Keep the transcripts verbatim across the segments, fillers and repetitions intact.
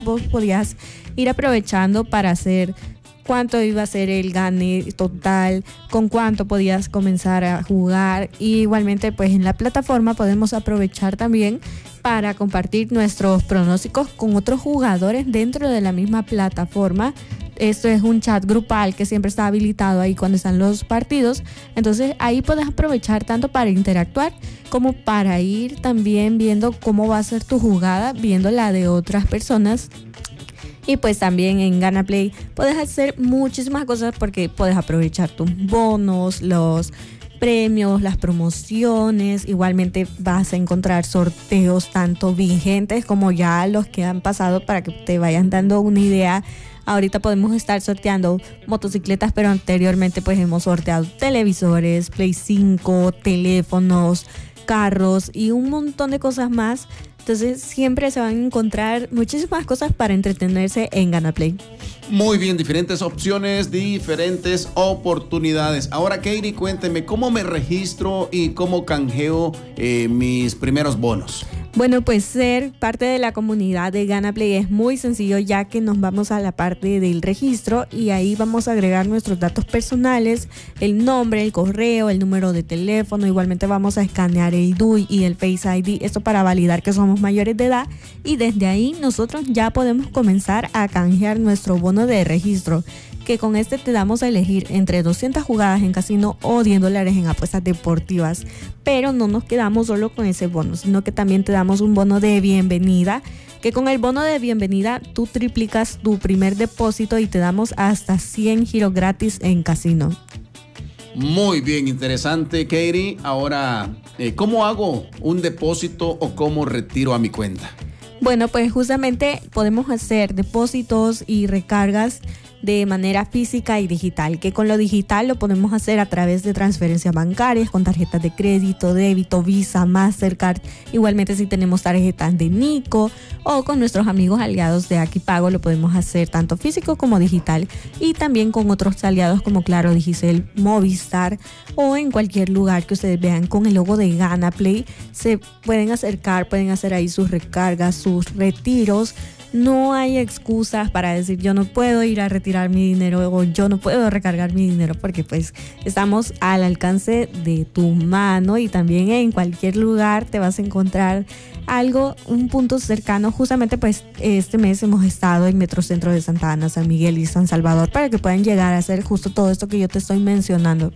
vos podías ir aprovechando para hacer cuánto iba a ser el gane total, con cuánto podías comenzar a jugar. Y igualmente pues en la plataforma podemos aprovechar también para compartir nuestros pronósticos con otros jugadores dentro de la misma plataforma. Esto es un chat grupal que siempre está habilitado ahí cuando están los partidos. Entonces ahí puedes aprovechar tanto para interactuar como para ir también viendo cómo va a ser tu jugada, viendo la de otras personas. Y pues también en GanaPlay puedes hacer muchísimas cosas porque puedes aprovechar tus bonos, los premios, las promociones. Igualmente vas a encontrar sorteos tanto vigentes como ya los que han pasado para que te vayan dando una idea. Ahorita podemos estar sorteando motocicletas, pero anteriormente pues hemos sorteado televisores, Play cinco, teléfonos, carros y un montón de cosas más. Entonces siempre se van a encontrar muchísimas cosas para entretenerse en GanaPlay. Muy bien, diferentes opciones, diferentes oportunidades. Ahora, Katie, cuénteme, ¿cómo me registro y cómo canjeo eh, mis primeros bonos? Bueno, pues ser parte de la comunidad de GanaPlay es muy sencillo, ya que nos vamos a la parte del registro y ahí vamos a agregar nuestros datos personales, el nombre, el correo, el número de teléfono. Igualmente vamos a escanear el D U I y el Face I D, esto para validar que somos mayores de edad, y desde ahí nosotros ya podemos comenzar a canjear nuestro bono de registro, que con este te damos a elegir entre doscientas jugadas en casino o diez dólares en apuestas deportivas. Pero no nos quedamos solo con ese bono, sino que también te damos un bono de bienvenida, que con el bono de bienvenida tú triplicas tu primer depósito y te damos hasta cien giros gratis en casino. Muy bien, interesante, Katie. Ahora, eh, ¿cómo hago un depósito o cómo retiro a mi cuenta? Bueno, pues justamente podemos hacer depósitos y recargas de manera física y digital, que con lo digital lo podemos hacer a través de transferencias bancarias con tarjetas de crédito, débito, Visa, Mastercard. Igualmente si tenemos tarjetas de Nico o con nuestros amigos aliados de Akipago lo podemos hacer tanto físico como digital, y también con otros aliados como Claro, Digicel, Movistar o en cualquier lugar que ustedes vean con el logo de GanaPlay se pueden acercar, pueden hacer ahí sus recargas, sus retiros. No hay excusas para decir yo no puedo ir a retirar mi dinero o yo no puedo recargar mi dinero, porque pues estamos al alcance de tu mano, y también en cualquier lugar te vas a encontrar algo, un punto cercano. Justamente pues este mes hemos estado en Metrocentro de Santa Ana, San Miguel y San Salvador para que puedan llegar a hacer justo todo esto que yo te estoy mencionando.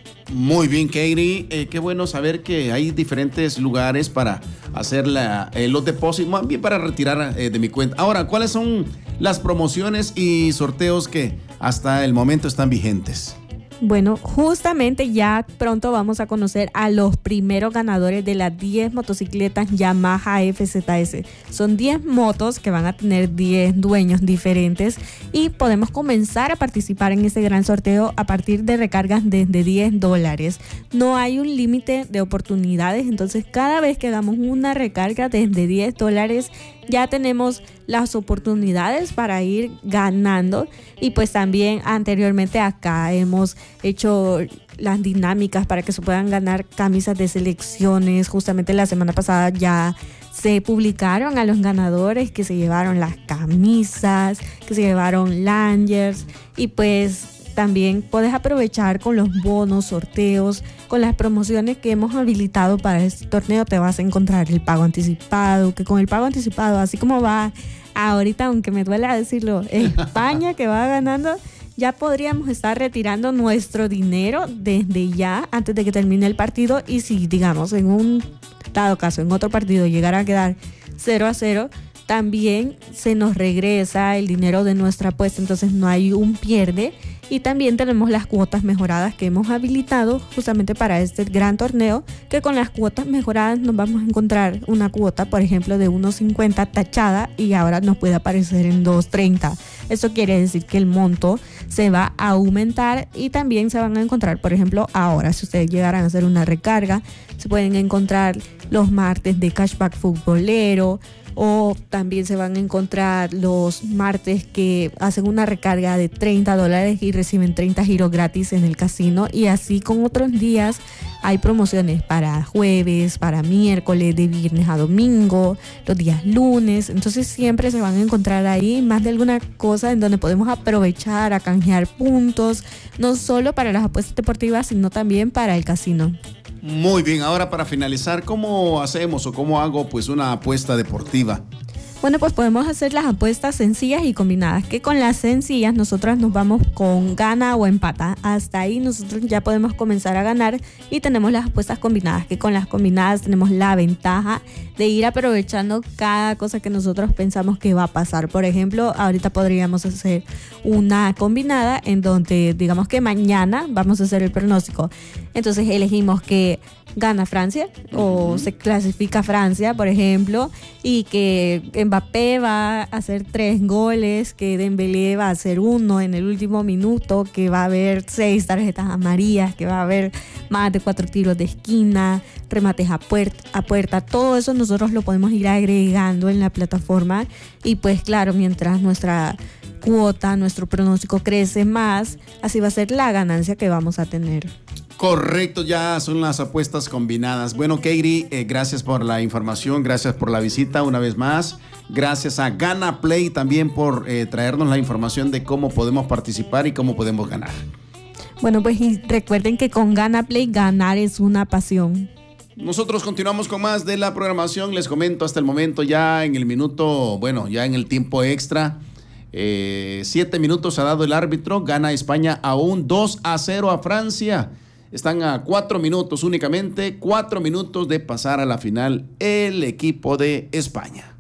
Muy bien, Katie. Eh, qué bueno saber que hay diferentes lugares para hacer la, eh, los depósitos, más bien para retirar eh, de mi cuenta. Ahora, ¿cuáles son las promociones y sorteos que hasta el momento están vigentes? Bueno, justamente ya pronto vamos a conocer a los primeros ganadores de las diez motocicletas Yamaha F Z S. Son diez motos que van a tener diez dueños diferentes y podemos comenzar a participar en este gran sorteo a partir de recargas desde diez dólares. No hay un límite de oportunidades, entonces cada vez que hagamos una recarga desde diez dólares ya tenemos las oportunidades para ir ganando. Y pues también anteriormente acá hemos hecho las dinámicas para que se puedan ganar camisas de selecciones. Justamente la semana pasada ya se publicaron a los ganadores que se llevaron las camisas, que se llevaron lanyards, y pues también puedes aprovechar con los bonos, sorteos, con las promociones que hemos habilitado para este torneo. Te vas a encontrar el pago anticipado, que con el pago anticipado, así como va ahorita, aunque me duele decirlo, España que va ganando, ya podríamos estar retirando nuestro dinero desde ya, antes de que termine el partido. Y si, digamos, en un dado caso, en otro partido llegara a quedar cero a cero, también se nos regresa el dinero de nuestra apuesta, entonces no hay un pierde. Y también tenemos las cuotas mejoradas que hemos habilitado justamente para este gran torneo, que con las cuotas mejoradas nos vamos a encontrar una cuota, por ejemplo, de uno cincuenta tachada, y ahora nos puede aparecer en dos treinta. Esto quiere decir que el monto se va a aumentar, y también se van a encontrar, por ejemplo, ahora, si ustedes llegaran a hacer una recarga, se pueden encontrar los martes de cashback futbolero, O también se van a encontrar los martes que hacen una recarga de treinta dólares y reciben treinta giros gratis en el casino. Y así con otros días hay promociones para jueves, para miércoles, de viernes a domingo, los días lunes. Entonces siempre se van a encontrar ahí más de alguna cosa en donde podemos aprovechar a canjear puntos, no solo para las apuestas deportivas, sino también para el casino. Muy bien, ahora para finalizar, ¿cómo hacemos o cómo hago pues una apuesta deportiva? Bueno, pues podemos hacer las apuestas sencillas y combinadas, que con las sencillas nosotros nos vamos con gana o empata. Hasta ahí nosotros ya podemos comenzar a ganar, y tenemos las apuestas combinadas, que con las combinadas tenemos la ventaja de ir aprovechando cada cosa que nosotros pensamos que va a pasar. Por ejemplo, ahorita podríamos hacer una combinada en donde digamos que mañana vamos a hacer el pronóstico. Entonces elegimos que gana Francia o uh-huh. se clasifica Francia, por ejemplo, y que Mbappé va a hacer tres goles, que Dembélé va a hacer uno en el último minuto, que va a haber seis tarjetas amarillas, que va a haber más de cuatro tiros de esquina, remates a puerta, a puerta. Todo eso nosotros lo podemos ir agregando en la plataforma, y pues claro, mientras nuestra cuota, nuestro pronóstico crece más, así va a ser la ganancia que vamos a tener. Correcto, ya son las apuestas combinadas. Bueno, Katie, eh, gracias por la información, gracias por la visita una vez más. Gracias a Gana Play también por eh, traernos la información de cómo podemos participar y cómo podemos ganar. Bueno, pues y recuerden que con Gana Play ganar es una pasión. Nosotros continuamos con más de la programación. Les comento hasta el momento ya en el minuto, bueno, ya en el tiempo extra. Eh, siete minutos ha dado el árbitro. Gana España aún dos a cero a Francia. Están a cuatro minutos únicamente, cuatro minutos de pasar a la final el equipo de España.